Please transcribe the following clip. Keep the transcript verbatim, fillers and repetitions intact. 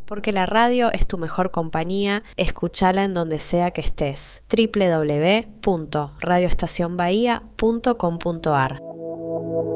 Porque la radio es tu mejor compañía, escúchala en donde sea que estés. doble u doble u doble u punto radio estación bahía punto com punto a r